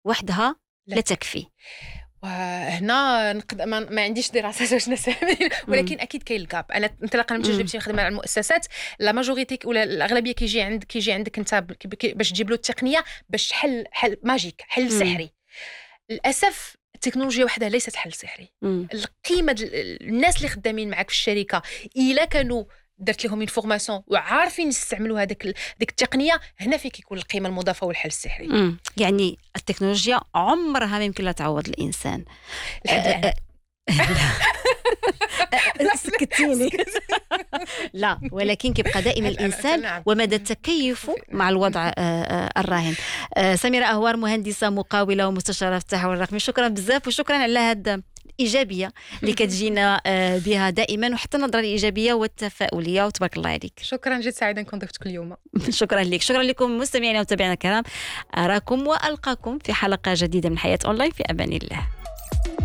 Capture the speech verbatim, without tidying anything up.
وحدها لا. لا تكفي. وهنا نقد ما, ما عنديش دراسات واش نسمي ولكن اكيد كاين الكاب. انا انطلاقا من تجربتي نخدم مع المؤسسات لا ماجوريتي ولا الاغلبيه كيجي عند كيجي عندك انت باش تجيب له التقنيه باش حل حل ماجيك حل مم. سحري. للاسف التكنولوجيا وحدها ليست حل سحري. مم. القيمه دل- الناس اللي خدامين معك في الشركه الا كانوا درت لهم انفورماسيون وعارفين يستعملوا هذاك ال- ديك التقنيه، هنا فيك يكون القيمه المضافه والحل السحري. مم. يعني التكنولوجيا عمرها ما يمكن لا تعوض الانسان. الحمد لله. سكتيني. لا، ولكن كيبقى دائما الانسان ومدى تكيفه مع الوضع آه، آه، الراهن. آه، سميرة أهوار، مهندسه مقاوله ومستشاره في التحول الرقمي، شكرا بزاف وشكرا على هذا الإيجابية اللي كتجينا آه، بها دائما، وحتى النظرة الإيجابية والتفاؤلية، وتبارك الله عليك. شكرا، جد سعيده نكون ضيفتك اليوم. شكرا لك. شكرا لكم مستمعينا ومتابعينا الكرام، أراكم وألقاكم في حلقة جديدة من حياة أونلاين، في أمان الله.